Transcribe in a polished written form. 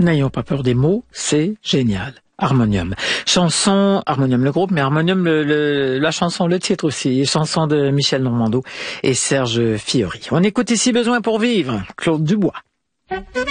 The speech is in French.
N'ayons pas peur des mots, c'est génial. Harmonium. Chanson, Harmonium le groupe, mais Harmonium la chanson, le titre aussi. Chanson de Michel Normando et Serge Fiori. On écoute ici Besoin pour vivre, Claude Dubois.